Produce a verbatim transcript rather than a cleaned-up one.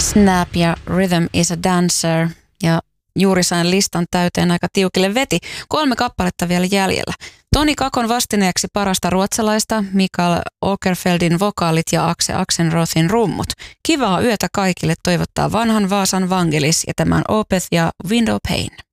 Snap ja Rhythm is a Dancer. Ja juuri sain listan täyteen, aika tiukille veti. Kolme kappaletta vielä jäljellä. Toni Kakon vastineeksi parasta ruotsalaista, Mikael Åkerfeldin vokaalit ja Axe Axenrothin rummut. Kivaa yötä kaikille toivottaa vanhan Vaasan Vangelis ja tämän Opeth ja Window Pane.